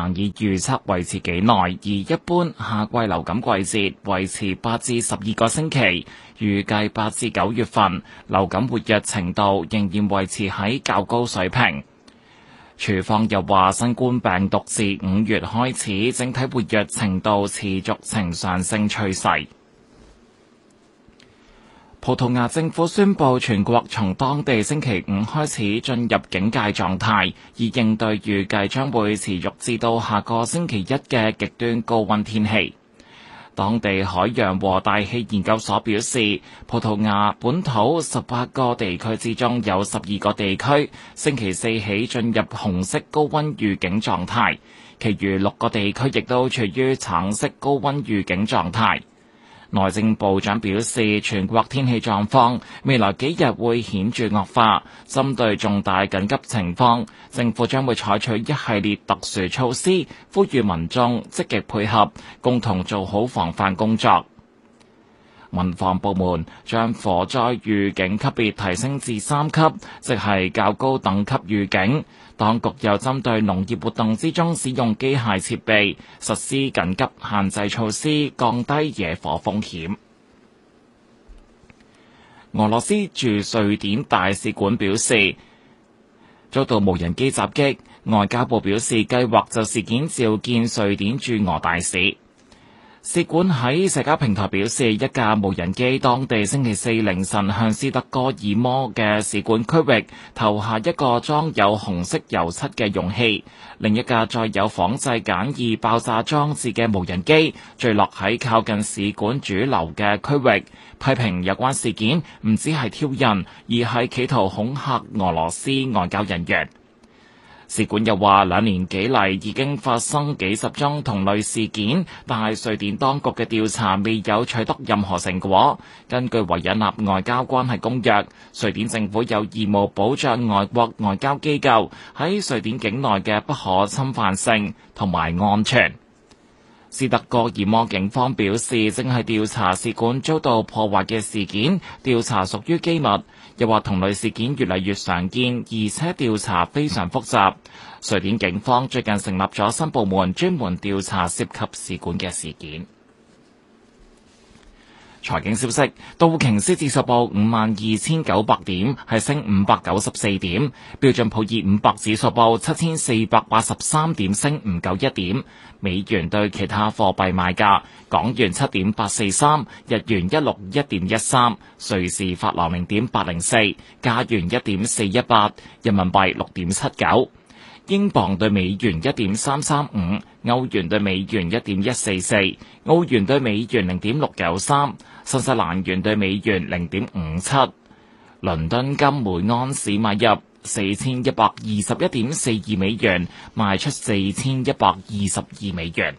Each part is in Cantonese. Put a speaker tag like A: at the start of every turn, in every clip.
A: 難以預測維持幾耐，而一般夏季流感季節維持8至12個星期，預計8至9月份流感活躍程度仍然維持喺較高水平。署方又話，新冠病毒自5月開始，整體活躍程度持續呈上升趨勢。葡萄牙政府宣布，全國從當地星期5開始進入警戒狀態，以應對預計將會持續至到下個星期一嘅極端高溫天氣。當地海洋和大氣研究所表示，葡萄牙本土18個地區之中有12個地區星期四起進入紅色高溫預警狀態，其餘6個地區亦都處於橙色高溫預警狀態。內政部長表示，全國天氣狀況未來幾日會顯著惡化，針對重大緊急情況，政府將會採取一系列特殊措施，呼籲民眾積極配合，共同做好防範工作。民防部門將火災預警級別提升至3級，即係較高等級預警。當局又針對農業活動之中使用機械設備，實施緊急限制措施，降低野火風險。俄羅斯駐瑞典大使館表示，遭到無人機襲擊，外交部表示計劃就事件召見瑞典駐俄大使。使館喺社交平台表示，一架無人機當地星期四凌晨向斯德哥爾摩嘅使館區域投下一個裝有紅色油漆嘅容器，另一架載有仿製簡易爆炸裝置嘅無人機墜落喺靠近使館主樓嘅區域，批評有關事件唔只係挑釁，而係企圖恐嚇俄羅斯外交人員。使館又話，2年幾嚟已經發生幾十宗同類事件，但係瑞典當局嘅調查未有取得任何成果。根據維也納外交關係公約，瑞典政府有義務保障外國外交機構喺瑞典境內嘅不可侵犯性同埋安全。斯德哥爾摩警方表示，正係調查使館遭到破壞嘅事件，調查屬於機密。又話同類事件越嚟越常見，而且調查非常複雜。瑞典警方最近成立咗新部門，專門調查涉及使館嘅事件。財經消息，道瓊斯指數報52,900點，係升594點；標準普爾500指數報7,483點，升唔夠1點。美元對其他貨幣賣價：港元7.843，日元161.13，瑞士法郎0.804，加元1.418，人民幣6.79。英鎊對美元1.335，歐元對美元1.144，澳元對美元0.693，新西蘭元對美元0.57。倫敦金每盎司買入4121.42美元，賣出4122美元。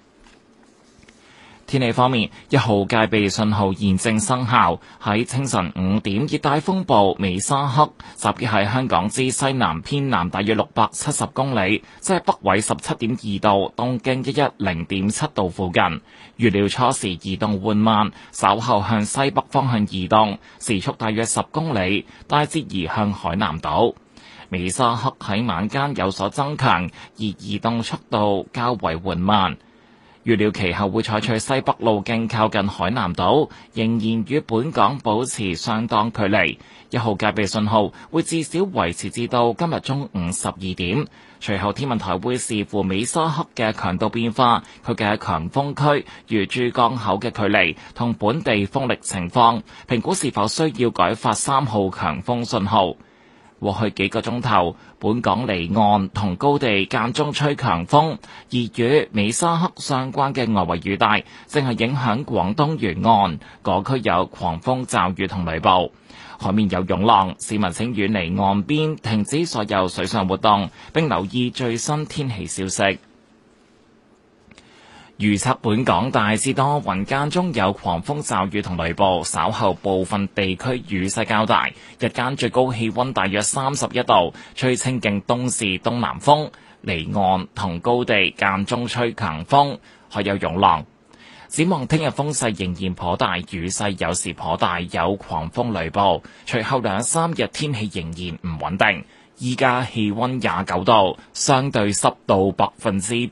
A: 天氣方面，1號戒備信號現正生效。喺清晨5點，熱帶風暴美沙克集結喺香港之西南偏南大約670公里，即係北緯17.2度、東經110.7度附近。預料初時移動緩慢，稍後向西北方向移動，時速大約10公里，大致移向海南島。美沙克喺晚間有所增強，而移動速度較為緩慢。預料其後會採取西北路徑靠近海南島，仍然與本港保持相當距離。1號戒備信號會至少維持至到今日中午12點。隨後天文台會視乎美沙克嘅強度變化，佢嘅強風區與珠江口嘅距離同本地風力情況，評估是否需要改發3號強風信號。過去幾個鐘頭，本港離岸同高地間中吹強風，而與美沙克相關嘅外圍雨帶正係影響廣東沿岸，嗰區有狂風驟雨同雷暴，海面有湧浪，市民請遠離岸邊，停止所有水上活動，並留意最新天氣消息。預測本港大致多雲，間中有狂風驟雨同雷暴，稍後部分地區雨勢較大。日間最高氣溫大約31度，吹清勁東至東南風，離岸同高地間中吹強風，海有湧浪。展望聽日風勢仍然頗大，雨勢有時頗大，有狂風雷暴。隨後2-3日天氣仍然唔穩定。依家氣溫29度，相對濕度80%。